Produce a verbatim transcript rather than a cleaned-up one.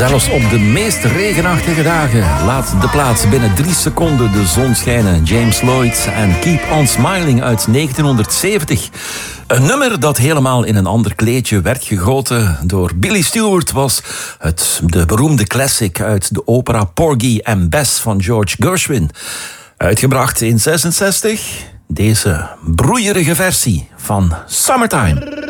Zelfs op de meest regenachtige dagen laat de plaats binnen drie seconden de zon schijnen. James Lloyd en Keep On Smiling uit negentienhonderdzeventig. Een nummer dat helemaal in een ander kleedje werd gegoten door Billy Stewart was het, de beroemde classic uit de opera Porgy and Bess van George Gershwin. Uitgebracht in zesenzestig, deze broeierige versie van Summertime.